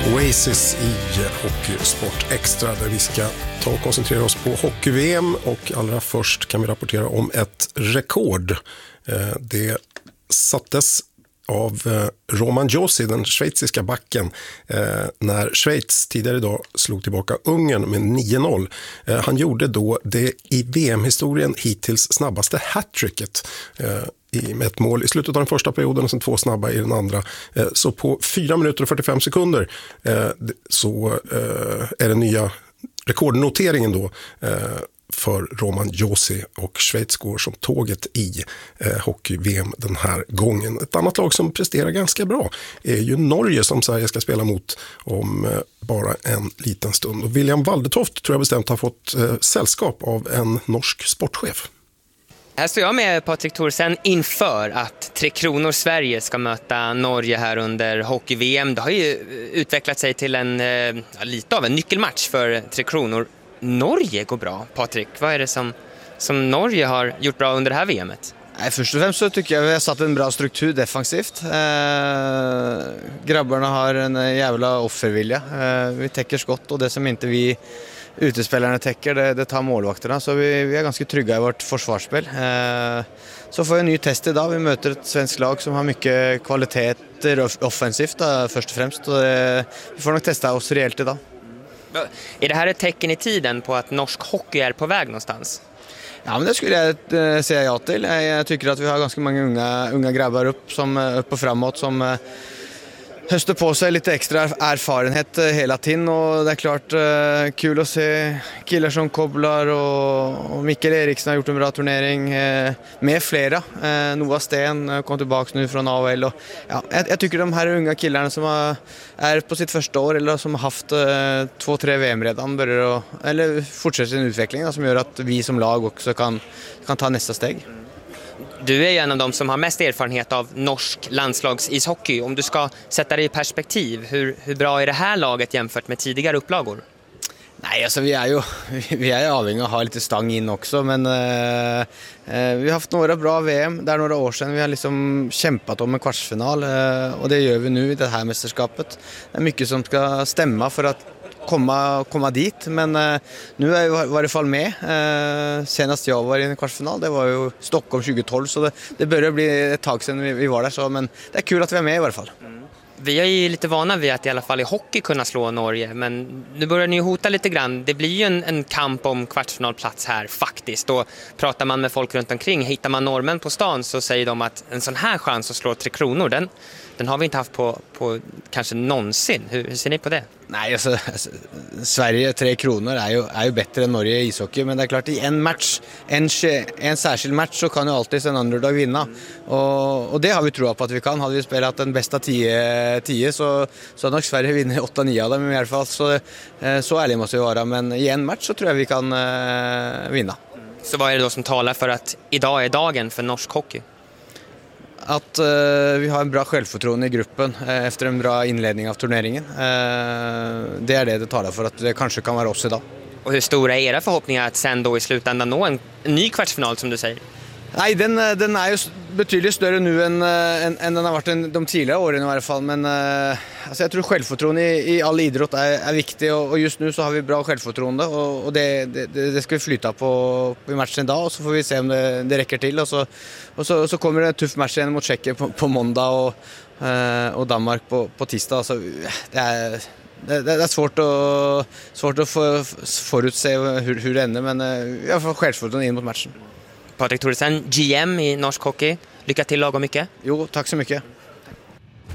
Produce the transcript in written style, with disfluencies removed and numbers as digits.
Oasis i Hockeysport Extra där vi ska ta och koncentrera oss på hockey-VM, och allra först kan vi rapportera om ett rekord. Det sattes av Roman Josi, den schweiziska backen, när Schweiz tidigare idag slog tillbaka Ungern med 9-0. Han gjorde då det i VM-historien hittills snabbaste hattricket med ett mål i slutet av den första perioden och sen 2 snabba i den andra. Så på 4 minuter och 45 sekunder så är den nya rekordnoteringen då för Roman Josi, och Schweiz går som tåget i hockey-VM den här gången. Ett annat lag som presterar ganska bra är ju Norge, som Sverige ska spela mot om bara en liten stund. Och William Waldetoft tror jag bestämt har fått sällskap av en norsk sportchef. Här står jag med Patrik Thorsen inför att Tre Kronor Sverige ska möta Norge här under hockey-VM. Det har ju utvecklat sig till lite av en nyckelmatch för Tre Kronor. Norge går bra, Patrik. Vad är det som Norge har gjort bra under det här VMet? Nej, först och främst så tycker jag vi har satt en bra struktur defensivt. Grabbarna har en jävla offervilja. Vi täcker skott, och det som inte vi utespelarna täcker, det tar målvakterna. Så vi är ganska trygga i vårt försvarsspel. Så får vi en ny test idag. Vi möter ett svenskt lag som har mycket kvaliteter offensivt först och främst. Vi får nog testa oss rejält idag. Är det här ett tecken i tiden på att norsk hockey är på väg någonstans? Ja, men det skulle jag säga ja till. Jag tycker att vi har ganska många unga grabbar upp och framåt som höster på sig lite extra erfarenhet hela tiden, och det är klart kul att se killar som Koblar och Mikkel Eriksen har gjort en bra turnering med flera. Noah Sten kom tillbaka nu från AHL, och ja, jag tycker de här unga killarna som är på sitt första år eller som har haft 2-3 VM redan eller fortsätter sin utveckling, som gör att vi som lag också kan ta nästa steg. Du är ju en av dem som har mest erfarenhet av norsk landslagsishockey. Om du ska sätta det i perspektiv, hur bra är det här laget jämfört med tidigare upplagor? Nej, alltså vi är ju avhängiga att ha lite stang in också, men vi har haft några bra VM. Det är några år sedan vi har liksom kämpat om en kvartsfinal, och det gör vi nu i det här mästerskapet. Det är mycket som ska stämma för att komma dit, men nu är jag i varje fall med. Senast jag var i en kvartsfinal, det var ju Stockholm 2012, så det börjar bli ett tag sedan vi var där, så, men det är kul att vi är med i varje fall. Vi är ju lite vana vid att i alla fall i hockey kunna slå Norge, men nu börjar ni hota lite grann. Det blir ju en kamp om kvartsfinalplats här faktiskt, och pratar man med folk runt omkring, hittar man norrmän på stan, så säger de att en sån här chans att slå Tre Kronor, den har vi inte haft på kanske någonsin. Hur ser ni på det? Nej, alltså Sverige, Tre Kronor är ju bättre än Norge i ishockey, men det är klart i en match, en särskild match, så kan ju alltid en underdog vinna. Och det har vi tror på att vi kan. Hade vi spelat den bästa 10 så hade nog Sverige vinner 8-9 av dem i alla fall. Så ärlig måste vi vara, men i en match så tror jag vi kan vinna. Så vad är det då som talar för att idag är dagen för norsk hockey? Att vi har en bra självförtroende i gruppen efter en bra inledning av turneringen. Det är det talar för att det kanske kan vara oss idag. Och hur stora är era förhoppningar att sen då i slutändan nå en ny kvartsfinal, som du säger? Nej, den är ju betydligt större nu än den har varit de tidigare åren i alla fall, men alltså jag tror självförtroende i all idrott är viktigt, och just nu så har vi bra självförtroende, och det ska vi flytta på i matchen idag, och så får vi se om det räcker till, och så kommer det en tuff match igen mot Tjeckien på måndag och Danmark på tisdag, så det är svårt att förutse hur det ändrar, men jag får självförtroende in mot matchen. Patrik Thorsen, GM i norsk hockey. Lycka till lagom mycket. Jo, tack så mycket.